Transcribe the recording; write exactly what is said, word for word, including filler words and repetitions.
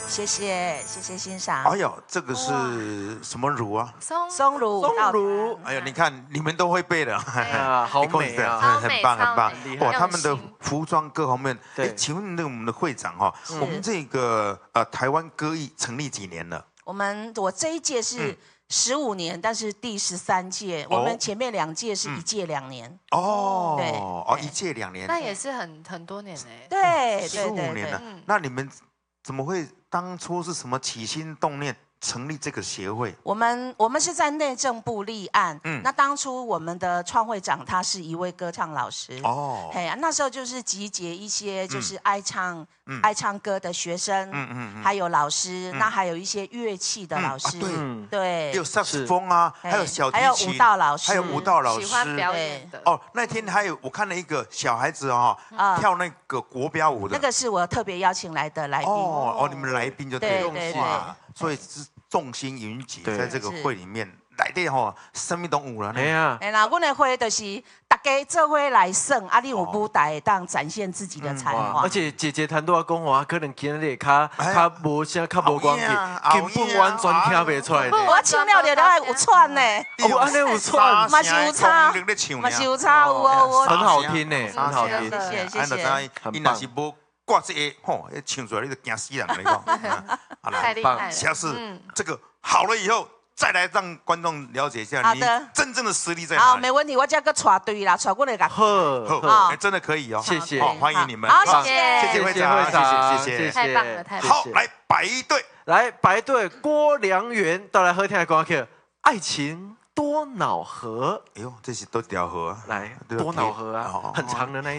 谢谢谢谢欣赏。 哎呦，这个是什么乳啊？ 松松乳松乳， 哎呦，你看你们都会背的， 啊，好美啊！ 超很美超棒很棒美。 哇， 用他们的心服装各方面，哎， 对请问那个我们的会长哈，我们这个呃台湾歌艺成立几年了？ 我们我这一届是嗯十五年，但是第十三届， 哦我们前面两届是一届两年。 哦， 对哦，一届两年， 那也是很很多年哎。 对十对对对五年了。 嗯那你们怎么会当初是什么起心动念成立这个协会？ 我们我们是在内政部立案， 嗯那当初我们的创会长他是一位歌唱老师， 哦， 嘿，那时候就是集结一些就是爱唱、 嗯爱唱歌的学生， 嗯嗯嗯， 还有老师， 嗯那还有一些乐器的老师， 嗯啊对嗯， 对还有萨克斯风啊， 嘿还有小提还有琴， 舞蹈老师， 还有舞蹈老喜欢师。 表演的。 哦，那天还有我看了一个小孩子哦， 啊跳那个国标舞的。 那个是我特别邀请来的来宾。 哦哦，你们来宾就对了， 对对哇，所以是众星云集， 对在这个会里面来的吼，生命动物了。 哎呀， 哎，那我的会就是大家做伙来胜，啊，你有舞台当展现自己的才华。 而且姐姐谈多讲话，可能今日较哎较无声，较无光气，根本完全听不出来的。 我唱了就了爱有串呢， 哦，安尼有串， 嘛是有差嘛是有差，有哦有哦。 很好听呢，很好听。 谢谢谢谢。 你若是无挂这个吼，唱出来你就惊死人了，你讲。好了， 太厉害了。 下次嗯这个好了以后，再来让观众了解一下你好的真正的实力在哪好， 里。 没问题，我这个带队啦，带过来个。 呵， 好，哎真的可以哦。 谢谢好欢迎你们。 好， 好谢谢， 谢谢会谢长， 会长， 谢谢谢谢。 太棒了太棒了好，来摆一队。 来排队，郭良源到来好听的歌曲《爱情多瑙河》。 哎呦，这是都条河啊。 来， 对吧多瑙河啊哦， 很长的那一